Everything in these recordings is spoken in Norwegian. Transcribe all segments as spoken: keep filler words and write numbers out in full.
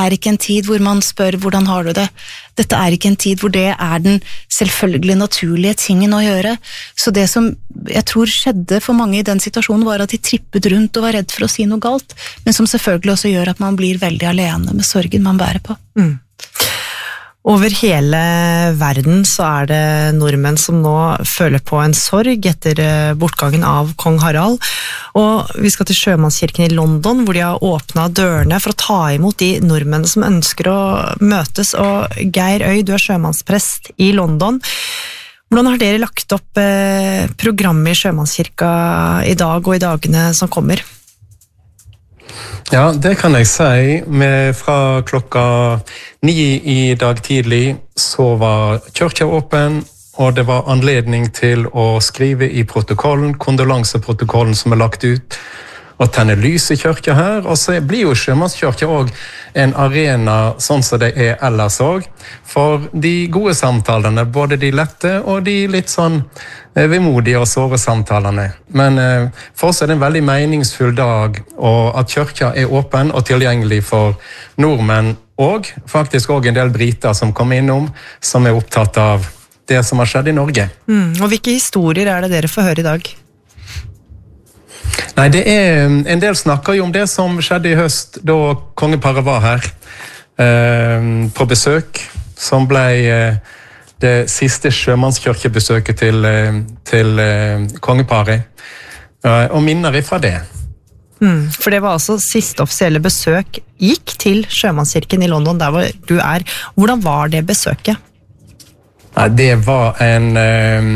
er ikke en tid hvor man spør hvordan har du det. Dette er ikke en tid hvor det er den selvfølgelig naturlige tingen å gjøre. Så det som jeg tror skjedde for mange i den situasjonen var at de trippet rundt og var redd for å si noe galt, men som selvfølgelig også gjør at man blir veldig alene med sorgen man bærer på. Mm. Over hele verden så er det nordmenn som nå føler på en sorg etter bortgangen av kong Harald, og vi skal til Sjømannskirken i London, hvor de har åpnet dørene for å ta imot de nordmenn som ønsker å møtes, og Geir Øy, du er sjømannsprest i London. Hvordan har dere lagt opp programmet i Sjømannskirka i dag og i dagene som kommer? Ja, det kan jeg si. Med fra klokka ni i dag tidlig så var kirka åpen, og det var anledning til å skrive i protokollen, kondolanseprotokollen som er lagt ut, og tenne lys i kirka her. Og så blir jo Sjømannskirka også en arena sånn som det er ellers også, for de gode samtalene, både de lette og de litt sånn vemodige og såre samtalene. Men eh, for oss er det en veldig meningsfull dag, og at kirka er åpen og tilgjengelig for nordmenn, og faktisk også en del briter som kommer innom, som er opptatt av det som har skjedd i Norge. Mm, og hvilke historier er det dere får høre i dag? Nei, det er, en del snakker jo om det som skjedde i høst, da kongeparet var her eh, på besøk, som ble eh, det siste sjømannskirkebesøket til, til eh, kongeparet, eh, og minner ifra det. Mm, for det var altså siste offisielle besøk gikk til Sjømannskirken i London, der hvor du er. Hvordan var det besøket? Nei, det var en eh,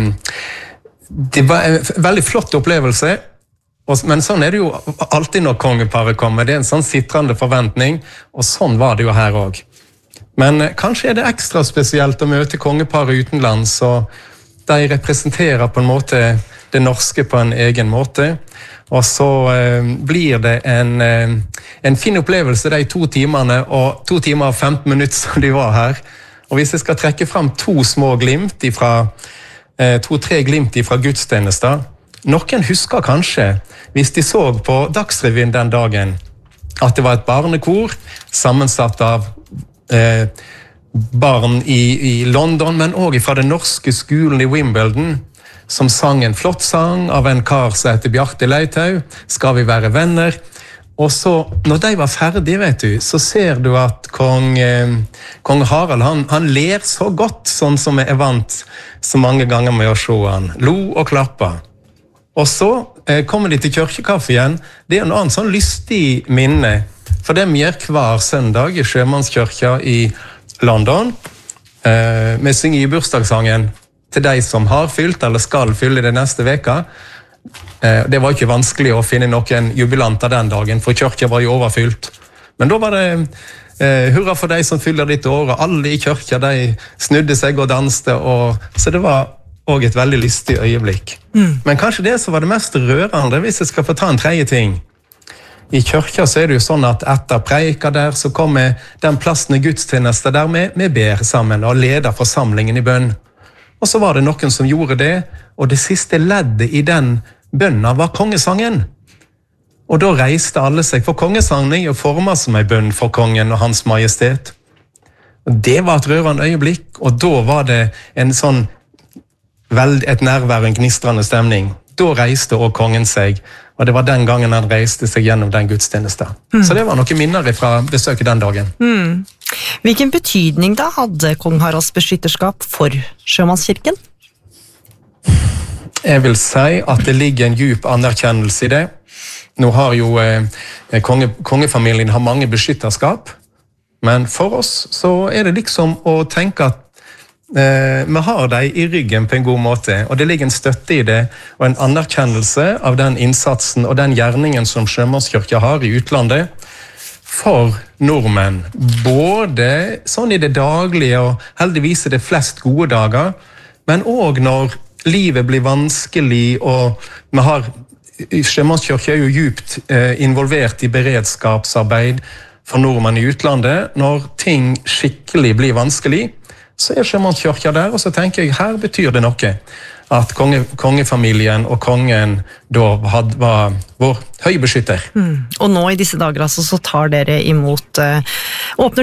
det var en veldig flott opplevelse. Men sånn er det jo alltid når kongeparet kommer. Det er en sånn sitrende forventning, og sånn var det jo her også. Men kanskje er det ekstra spesielt å møte kongeparet utenlands, og de representerer på en måte det norske på en egen måte. Og så eh, blir det en, eh, en fin opplevelse de to timene, og to timer og femten minutter som de var her. Og hvis jeg skal trekke frem to små glimt ifra, eh, to-tre glimt ifra gudstjenester, noen husker kanskje, hvis de så på Dagsrevyen den dagen, at det var et barnekor sammensatt av eh, barn i, i London, men også fra den norske skolen i Wimbledon, som sang en flott sang av en kar som heter Bjarte Leithaug, Skal vi være venner? Og så, når de var ferdige, vet du, så ser du at kong, eh, kong Harald, han, han ler så godt, sånn som jeg er vant så mange ganger med å se han. Lo og klappa. Og så eh, kommer de til kirkekaffe igjen. Det er en annen sånn lystig minne, for det vi gjør hver søndag i Sjømannskirka i London. Eh, vi synger i bursdagssangen til de som har fylt, eller skal fylle det neste veka. Eh, det var ikke vanskelig å finne noen jubilanter den dagen, for kirka var jo overfylt. Men da var det eh, hurra for de som fyller ditt år, og alle i kirka, de snudde seg og danste, og så det var og et veldig lystig øyeblikk. Mm. Men kanskje det som var det mest rørende, hvis jeg skal få ta en tredje ting. I kirka så er det jo sånn at etter preika der, så kommer den plassen i gudstjeneste der vi, vi ber sammen og leder forsamlingen i bønn. Og så var det noen som gjorde det, og det siste leddet i den bønna var kongesangen. Og da reiste alle seg, for kongesangen er jo formet som en bønn for kongen og hans majestet. Og det var et rørende øyeblikk, og da var det en sånn Vel, et nærvær, en gnistrende stemning. Da reiste også kongen seg, og det var den gangen han reiste seg gjennom den gudstjenesten. Mm. Så det var noen minner fra besøket den dagen. Mm. Hvilken betydning da hadde kong Haralds beskytterskap for Sjømannskirken? Jeg vil si at det ligger en djup anerkjennelse i det. Nå har jo eh, konge, kongefamilien har mange beskytterskap, men for oss så er det liksom å tenke at Eh, vi har deg i ryggen på en god måte, og det ligger en støtte i det, og en anerkjennelse av den innsatsen og den gjerningen som Sjømannskirka har i utlandet for nordmenn. Både sånn i det daglige, og heldigvis er det flest gode dager, men også når livet blir vanskelig, og vi har, Sjømannskirka er jo djupt eh, involvert i beredskapsarbeid for nordmenn i utlandet. Når ting skikkelig blir vanskelig, så er Sjømannskirka der, og så tenker jeg, her betyr det noe at konge, kongefamilien og kongen da had, var vår høybeskytter. Mm. Og nå i disse dager altså, så tar dere imot uh, åpner